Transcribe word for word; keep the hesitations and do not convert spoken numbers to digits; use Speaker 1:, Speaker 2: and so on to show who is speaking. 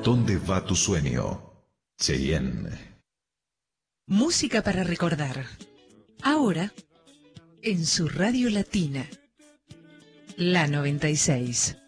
Speaker 1: ¿Dónde va tu sueño? Cheyenne.
Speaker 2: Música para recordar. Ahora, en su radio latina. La noventa y seis.